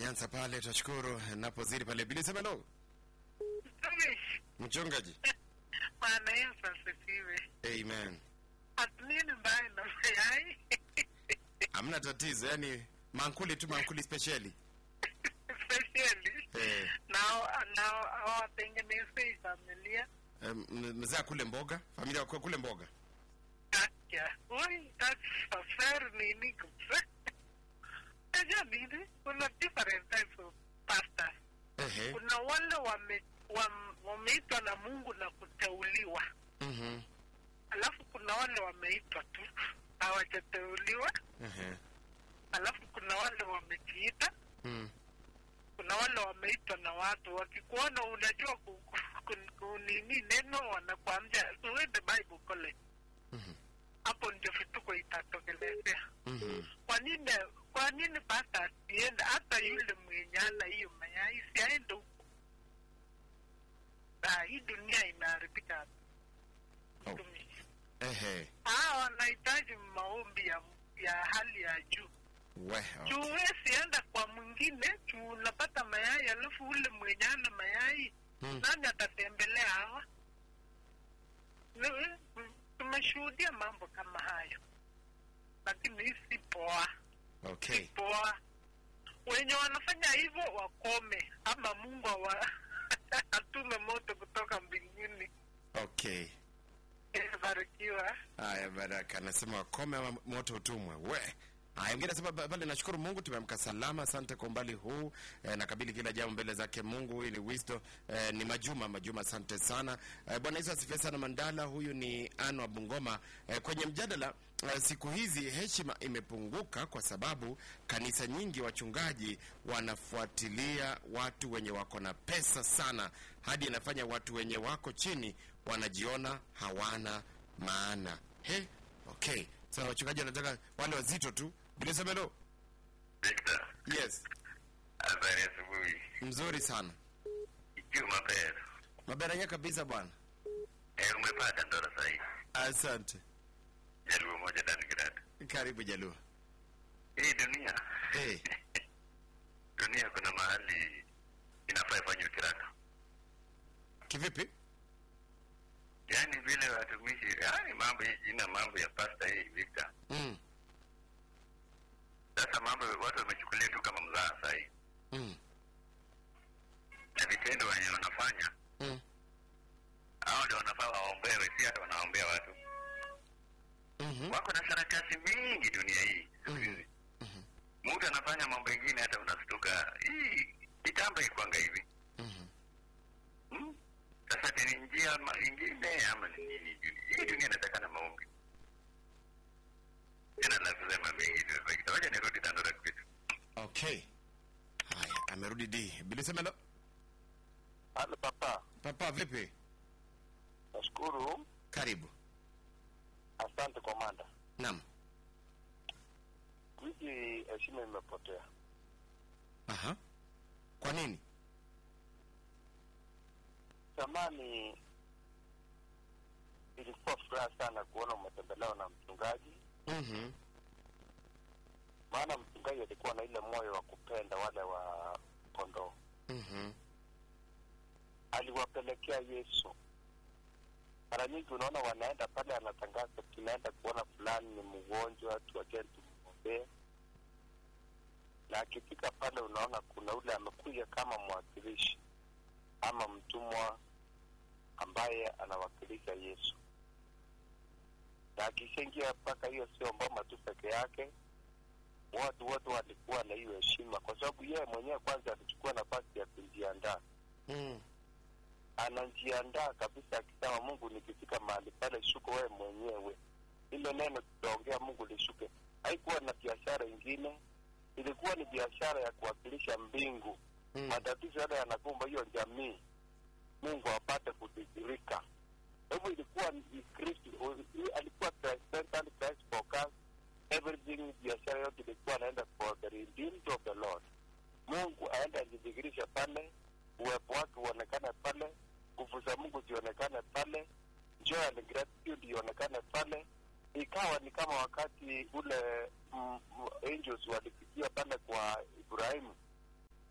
Ameanza pale, tunashukuru. Napozidi pale Bili sema no. Mchungaji. Bwana Yesu asifiwe. Amen. Atnini mbaya na mayai. Hamna tatizo, yani mankuli tu, mankuli speciali. Speciali. Now watengeneze familia. Mzaa kule mboga, familia kwa kule mboga. Yeah. Oi, that's a fair meaning. Kuna different types of pastors. Kuna wale wameitwa na Mungu na kuteuliwa. Alafu kuna wale wameitwa tu hawajateuliwa. Alafu kuna wale wamejiita. Kuna wale wameitwa na watu wakikuona unajua kunini neno wanakuambia so read the Bible college. Hapo ndio vituko itatokelezea. Kwa nini pastor asiende hata yule mwenye ala hiyo mayai siaende huko? Hii dunia inaharibika. Wanahitaji maombi ya hali ya juu. Wewe sienda kwa mwingine, tunapata mayai alafu ule mwenye ana mayai nani atatembelea hawa? Tumeshuhudia mambo kama hayo. Lakini si poa. Okay. Poa. Wenye wanafanya hivyo wakome ama Mungu atume moto kutoka mbinguni. Okay. Barikiwa. Haya, baraka. Anasema wakome ama moto utumwe. We. Haya, ngine nasema bali nashukuru Mungu tumeamka salama. Asante kwa umbali huu. Nakabili kila jambo mbele zake Mungu. Hii ni wisdom. Ni Majuma, asante sana. Bwana Yesu asifiwe sana Mandala. Huyu ni Anwa Bungoma. Kwenye mjadala siku hizi heshima imepunguka kwa sababu kanisa nyingi wachungaji wanafuatilia watu wenye wako na pesa sana hadi inafanya watu wenye wako chini wanajiona hawana maana. Okay. So wachungaji wanataka wale wazito tu. Bila semelo. Victor. Yes. Habari asubuhi. Mzuri sana. Ikiwa mapera. Mabera nyaka kabisa bwana. Umepata ndola sahihi. Asante. Jaluo moja ndani grad. Karibu Jaluo. Hii dunia. Dunia kuna mahali inafaa ifanywe kiraka. Kivipi? Yaani vile watumishi, mambo hii jina mambo ya pasta hii Victor. Sasa mambo watu wamechukulia tu kama mzaha sahihi. Na vitendo wenye wanafanya. Hao ndio wanafaa waombewe, si hata wanaombea watu. Wako na sarakasi mingi dunia hii. Mtu anafanya mambo mengine hata unastuka. Hii kitambo ikwanga hivi. Sasa ni njia nyingine ama ni nini? Hii dunia inataka na maombi. Tena lazima mengi ndio. Wacha nirudi Dandora kitu. Okay. Haya, amerudi D. Bila semelo. Halo papa. Papa vipi? Nashukuru. Karibu. Asante komanda. Naam. Wiki heshima imepotea. Kwa nini? Zamani ilikuwa furaha sana kuona umetembelewa na mchungaji. Maana mchungaji alikuwa na ile moyo wa kupenda wale wa kondoo. Aliwapelekea Yesu. Mara nyingi unaona wanaenda pale anatangaza tunaenda kuona fulani ni mgonjwa, tuwacheni tumwombee. Na akifika pale unaona kuna ule amekuja kama mwakilishi ama mtumwa ambaye anawakilisha Yesu. Na akishaingia mpaka hiyo sio mboma tu peke yake, watu wote walikuwa na hiyo heshima kwa sababu yeye mwenyewe kwanza alichukua nafasi ya kujiandaa. Anajiandaa kabisa akisema Mungu nikifika mahali pale shuko wewe mwenyewe. Ile neno tutaongea Mungu lishuke. Haikuwa na biashara nyingine, ilikuwa ni biashara ya kuwakilisha mbingu. Matatizo yale yanakumba hiyo jamii, Mungu apate kudhihirika. Hivyo ilikuwa ni Kristo, alikuwa Christ-centered, Christ focused. Everything biashara yote ilikuwa naenda for the redeemed of the Lord. Mungu aenda ajidhihirisha pale, uwepo wake uonekane pale, nguvu za Mungu zionekane pale, joy and gratitude ionekane pale. Ikawa ni kama wakati ule angels walifikia pale kwa Ibrahimu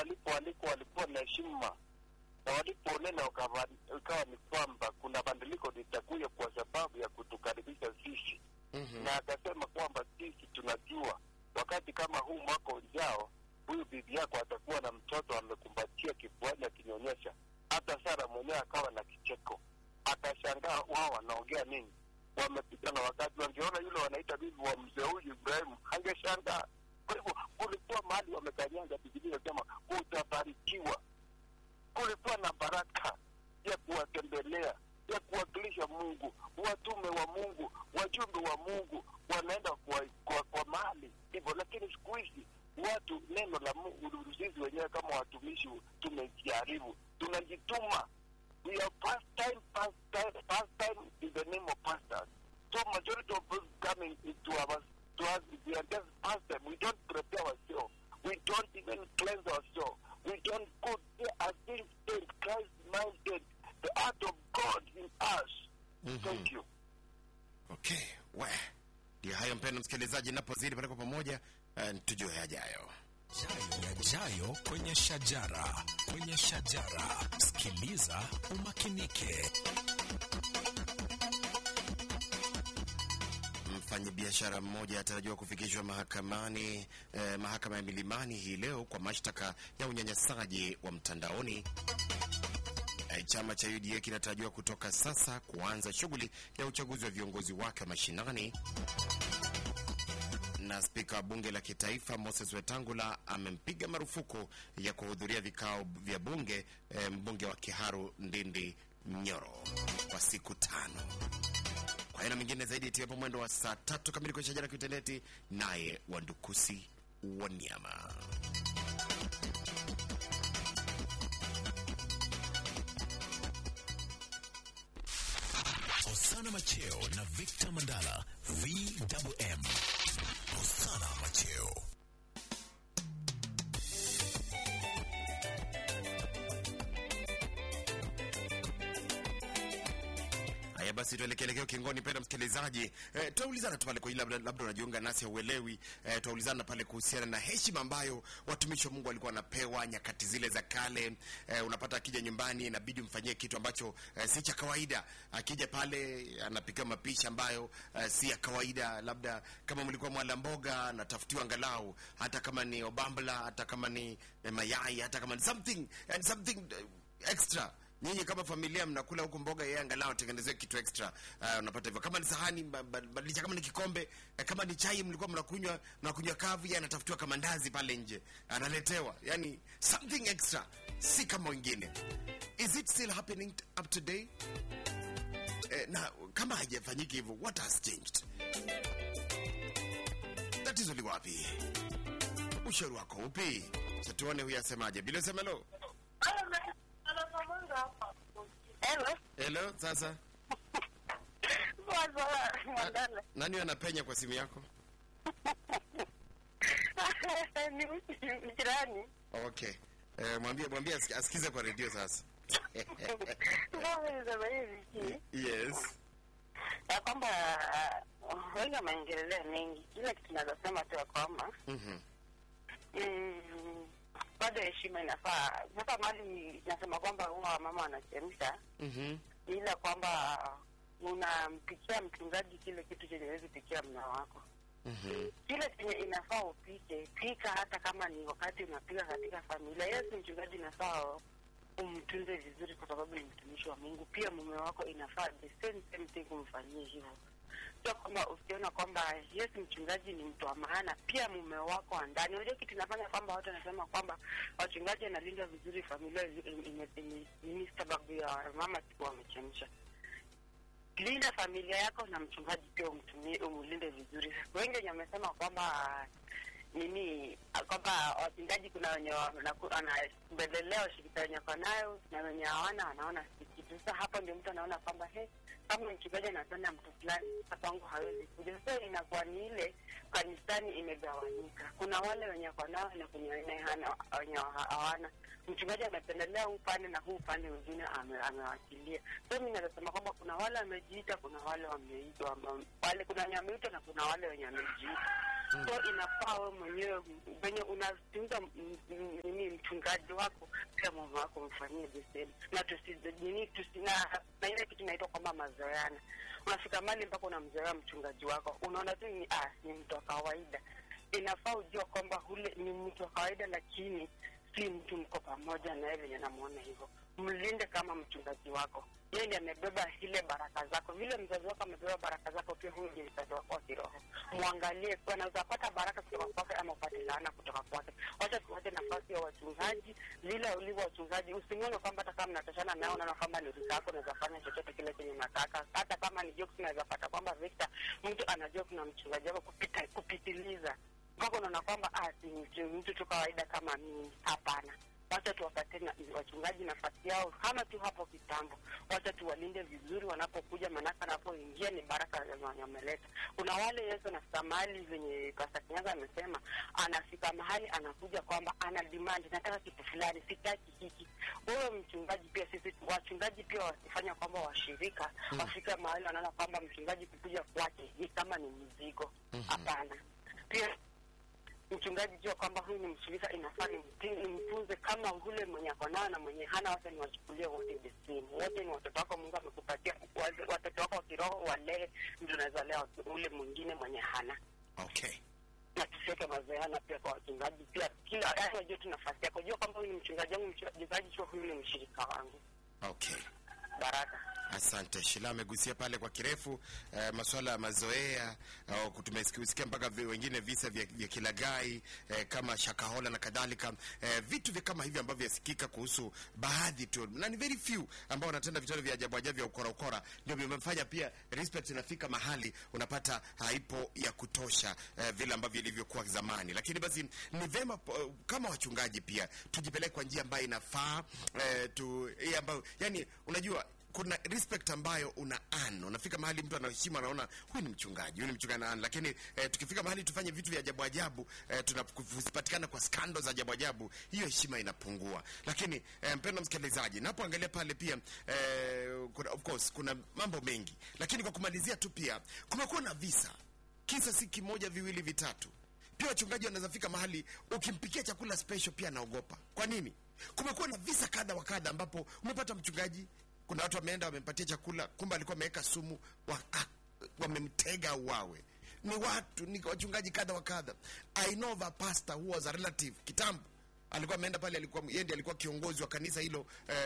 walipoalikwa walikuwa na heshima, na waliponena ikawa ni kwamba kuna badiliko litakuja kwa sababu ya kutukaribisha sisi. Na akasema kwamba sisi tunajua wakati kama huu mwaka ujao, huyu bibi yako atakuwa na mtoto amekumbatia kifuani akinyonyesha. Hata Sara mwenyewe akawa na kicheko, akashangaa wao wanaongea nini. Wamepigana, wakati wangeona yule wanaita bibi wa mzee huyu Ibrahim angeshangaa. Kwa hivyo kulikuwa mahali wamekanyanga, Biblia inasema utabarikiwa. Kulikuwa na baraka ya kuwatembelea, ya kuwakilisha Mungu, watume wa Mungu, wajumbe wa Mungu wanaenda kwa mahali hivyo. Lakini siku hizi watu neno la Mungu sisi wenyewe kama watumishi tumejaribu, tunajituma. We are past time in the name of pastors. So majority of us coming to us, we are just past time. We don't prepare ourselves. We don't even cleanse ourselves. We don't go there as things in Christ-minded, the art of God in us. Thank you. Okay, ndio hayo mpendwa msikilizaji, napozidi pale kwa pamoja tujue yajayo. Yajayo kwenye shajara. Sikiliza umakinike. Mfanyabiashara mmoja atarajiwa kufikishwa mahakamani, mahakama ya Milimani hii leo kwa mashtaka ya unyanyasaji wa mtandaoni. Chama cha UDA kinatarajiwa kutoka sasa kuanza shughuli ya uchaguzi wa viongozi wake mashinani. Na spika wa bunge la kitaifa Moses Wetangula amempiga marufuku ya kuhudhuria vikao vya bunge mbunge wa Kiharu Ndindi Nyoro kwa siku 5. Kwa hiyo mingine zaidi itiwapo mwendo wa saa 3 kamili kwa shajara kiuteneti, naye Wandukusi Wanyama. Osana Macheo na Victor Mandala, VMM. Osana Macheo. Basi tuelekea ukingoni penda msikilizaji. Tuulizana tu pale kwa labda unajiunga nasi uelewi. Tuulizana pale kuhusiana na heshima ambayo watumishi wa Mungu walikuwa wanapewa nyakati zile za kale. Unapata akija nyumbani inabidi mfanyie kitu ambacho si cha kawaida. Akija pale anapikiwa mapishi ambayo si ya kawaida. Labda kama mlikuwa mwala mboga anatafutiwa angalau, hata kama ni obambla, hata kama ni mayai, hata kama ni something extra. Nyinyi kama familia mnakula huko mboga, yeye angalau atengenezwe kitu extra. Unapata hivyo. Kama ni sahani badilisha, kama ni kikombe, kama ni chai mlikuwa mnakunywa kavu, yeye anatafutiwa kama ndazi pale nje analetewa. Yani something extra, si kama wengine. Is it still happening up to date? Na kama haijafanyiki hivyo, what has changed? Tatizo liko wapi? Ushauri wako upi? Sasa tuone huyu asemaje. Bila semelo. Hello, sasa. Nani anapenya kwa simu yako? Ni jirani. Okay. Mwambie asikize kwa radio sasa. Yes. Ya kwamba wengi wameengelea mengi. Kila kitu tunasema tu kwamba bado heshima inafaa. Sasa mali nasema kwamba huwa mama anachemsha. Ila kwamba unampikia mchungaji kile kitu chenye hawezi pikia mna wako. Kile chenye inafaa upike, pika hata kama ni wakati unapika katika familia. Yesu mchungaji inafaa umtunze vizuri kwa sababu ni mtumishi wa Mungu. Pia mume wako inafaa the same thing kumfanyia hivyo. Sio kwamba usiona kwamba Yesu mchungaji ni mtu wa maana, pia mume wako wa ndani. Unajua kitu kinafanya kwamba watu wanasema kwamba wachungaji analinda vizuri familia ni sababu ya mama tu wamechemsha. Linda familia yako na mchungaji pia umlinde vizuri. Wengi wamesema kwamba kwamba wachungaji kuna wenye wanaendelea ushirika wenye kwa nayo na wenye hawana wanaona kitu. Sasa hapo ndio mtu anaona kwamba kama mchungaji anapenda mtu fulani kwangu hawezi kuja. Sasa inakuwa ni ile kanisani imegawanyika. Kuna wale wenye kwa nao na kuna wenye hawana. Mchungaji anapendelea upande na huu upande mwingine amewakilia. So mimi nasema kwamba kuna wale wamejiita, kuna wale wameitwa, wale kuna wenye wameitwa na kuna wale wenye wamejiita. So inafaa wewe mwenyewe wenye unatunza mchungaji wako, pia mume wako mfanyie the same. Na na ile kitu inaitwa kwamba mazoeana. Unafika mahali mpaka unamzoea mchungaji wako, unaona tu ni mtu wa kawaida. Inafaa ujue kwamba ule ni mtu wa kawaida, lakini si mtu mko pamoja na yeye anamuona hivyo. Mlinde kama mchungaji wako. Yeye ndiye amebeba ile baraka zako. Vile mzazi wako amebeba baraka zako, pia huyu ndiye mzazi wako wa kiroho. Muangalie, unaweza pata baraka kutoka kwake ama upate laana kutoka kwake. Wacha tuache nafasi ya wachungaji, vile ulivyo wachungaji. Usimuone kwamba hata kama mnatashana nao unaona kwamba ni rika yako, unaweza fanya chochote kile chenye unataka. Hata kama ni jokes unaweza pata kwamba Victor mtu ana joke na mchungaji wako kupitiliza. Mpaka unaona kwamba si mtu tu kawaida kama mimi. Hapana. Wacha tuwapatie wachungaji nafasi yao kama tu hapo kitambo. Wacha tuwalinde vizuri wanapokuja, manaka anapoingia ni baraka wameleta. Kuna wale Yesu anafika mahali venye Pastor Kinyaga amesema, anafika mahali anakuja kwamba ana demand, nataka kitu fulani, sitaki hiki. Wewe mchungaji pia, sisi wachungaji pia wasifanya kwamba washirika wafika mahali wanaona kwamba mchungaji kukuja kwake ni kama ni mzigo. Hapana. Pia mchungaji jua kwamba huyu ni mshirika, inafaa nimtunze kama ule mwenye ako nao na mwenye hana. Wote ni wachukulie wote the same. Wote ni watoto wako, Mungu amekupatia watoto wako wa kiroho, walee ndio unaweza lea ule mwingine mwenye hana. Okay. Na tusiweke mazoeana pia kwa wachungaji pia. Kila ajue tu nafasi yako. Jua kwamba huyu ni mchungaji wangu, mchungaji jua huyu ni mshirika wangu. Okay. Baraka. Asante. Shila amegusia pale kwa kirefu masuala ya mazoea, tumesikia mpaka wengine visa vya kilagai kama Shakahola na kadhalika, vitu vya kama hivi ambavyo yasikika kuhusu baadhi tu, na ni very few ambao wanatenda vitendo vya ajabu ajabu vya ukora ndio vimefanya pia respect inafika mahali unapata haipo ya kutosha vile ambavyo ilivyokuwa zamani. Lakini basi ni vema kama wachungaji pia tujipeleke kwa njia ambayo inafaa, ambayo yani unajua kuna respect ambayo unafika mahali mtu anaheshima, anaona huyu ni mchungaji lakini tukifika mahali tufanye vitu vya ajabu ajabu, tunapatikana kwa scandals ajabu ajabu, hiyo heshima inapungua. Lakini mpendwa msikilizaji, napoangalia pale pia of course kuna mambo mengi, lakini kwa kumalizia tu pia kumekuwa na kisa si kimoja, viwili, vitatu. Pia wachungaji wanaweza fika mahali ukimpikia chakula special pia anaogopa. Kwa nini? Kumekuwa na visa kadha wa kadha ambapo umepata mchungaji, kuna watu wameenda wamempatia chakula, kumbe alikuwa ameweka sumu, wamemtega uawe. Ni wachungaji kadha wa kadha. I know of a pastor who was a relative kitambo, alikuwa ameenda pale, yeye ndiye alikuwa kiongozi wa kanisa hilo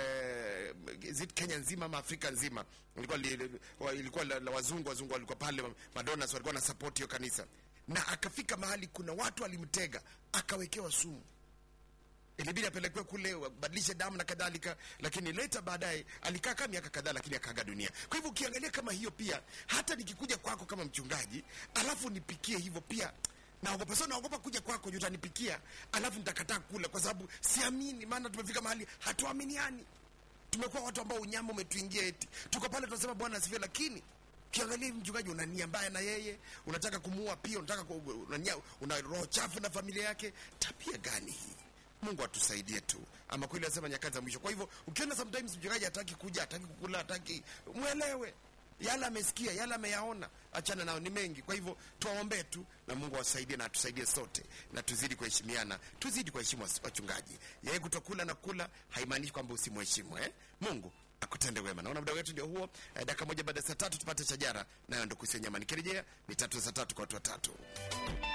Kenya nzima ama Afrika nzima. Ilikuwa la wazungu walikuwa pale, Madonnas walikuwa na support hiyo kanisa. Na akafika mahali kuna watu walimtega, akawekewa sumu. Ilibidi apelekwe kule badilishe damu na kadhalika, lakini later baadaye alikaa kama miaka kadhaa, lakini akaaga dunia. Kwa hivyo ukiangalia kama hiyo pia, hata nikikuja kwako kama mchungaji alafu nipikie hivyo pia naogopa kuja kwako juu utanipikia alafu nitakataa kula, kwa sababu siamini. Maana tumefika mahali hatuaminiani, tumekuwa watu ambao unyama umetuingia, eti tuko pale tunasema Bwana asifiwe, lakini kiangalia mchungaji una nia mbaya na yeye, unataka kumuua pia, una roho chafu na familia yake. Tabia gani hii? Mungu atusaidie tu. Ama kweli anasema nyakati za mwisho. Kwa hivyo ukiona sometimes mchungaji hataki kuja, hataki kukula, muelewe yale amesikia, yale ameyaona, achana nao, ni mengi. Kwa hivyo tuwaombee tu na Mungu awasaidie na atusaidie sote, na tuzidi kuheshimiana, tuzidi kuheshimu wachungaji. Yeye kutokula na kula haimaanishi kwamba usimheshimu. Mungu akutende wema. Naona muda wetu ndio huo. Dakika moja baada ya saa 3 tupate shajara, nayo ndio kusia nyama. Nikirejea ni 3 za saa 3 kwa watu watatu.